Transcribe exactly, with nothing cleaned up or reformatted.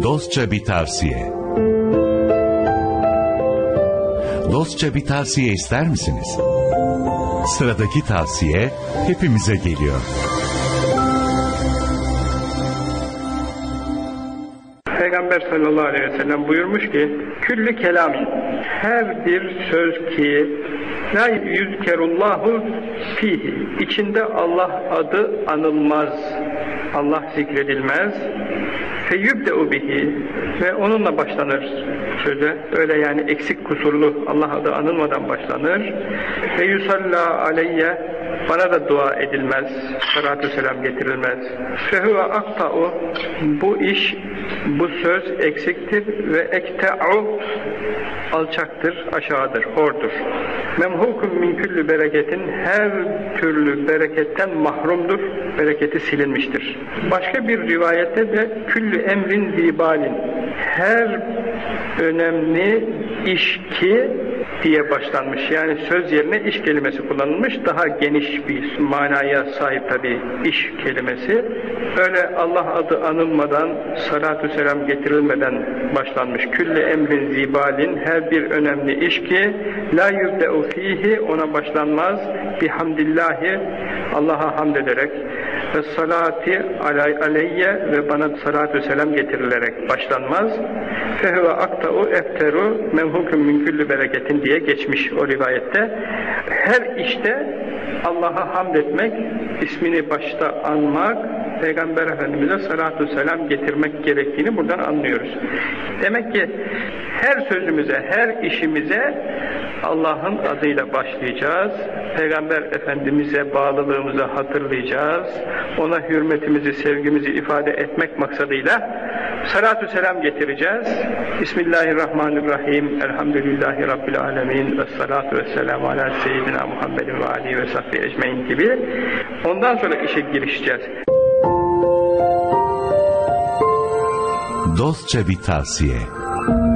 Dostça bir tavsiye. Dostça bir tavsiye ister misiniz? Sıradaki tavsiye hepimize geliyor. Peygamber sallallahu aleyhi ve sellem buyurmuş ki, küllü kelamin, her bir söz ki la yüzkerullahu fihi, içinde Allah adı anılmaz, Allah zikredilmez, feyübde'u bihi, ve onunla başlanır söze, öyle yani eksik kusurlu, Allah adı anılmadan başlanır, ve yusalla aleyye, bana da dua edilmez, salatü selam getirilmez. Fehuve akta'u, bu iş, bu söz eksiktir ve ekta'u, alçaktır, aşağıdır, hordur. Memhukun min küllü bereketin, her türlü bereketten mahrumdur, bereketi silinmiştir. Başka bir rivayette de küllü emrin zibalin, her önemli iş ki diye başlanmış. Yani söz yerine iş kelimesi kullanılmış. Daha geniş bir manaya sahip tabi iş kelimesi. Öyle Allah adı anılmadan, salatü selam getirilmeden başlanmış. Külle emrin zibalin, her bir önemli iş ki la yubde'u fihi, ona başlanmaz. Bihamdillahi, Allah'a hamd ederek ve salati aleyye, ve bana salatü selam getirilerek başlanmaz. Fehuve akta'u efteru memhukun min küllü bereketin diye geçmiş o rivayette. Her işte Allah'a hamd etmek, ismini başta anmak, Peygamber Efendimiz'e salatu selam getirmek gerektiğini buradan anlıyoruz. Demek ki her sözümüze, her işimize Allah'ın adıyla başlayacağız. Peygamber Efendimiz'e bağlılığımızı hatırlayacağız. Ona hürmetimizi, sevgimizi ifade etmek maksadıyla salatü selam getireceğiz. Bismillahirrahmanirrahim. Elhamdülillahi Rabbil alemin. Ve salatu ve selamu ala seyyidina Muhammedin ve alihi ve sahbihi ecmaîn gibi. Ondan sonra işe girişeceğiz. Dostça bir tavsiye.